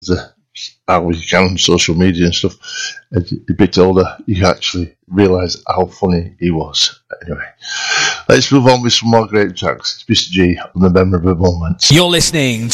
how you can on social media and stuff. As you bit older, you actually realise how funny he was. Anyway, let's move on with some more great tracks. It's Mr. G on the Memorable Moments. You're listening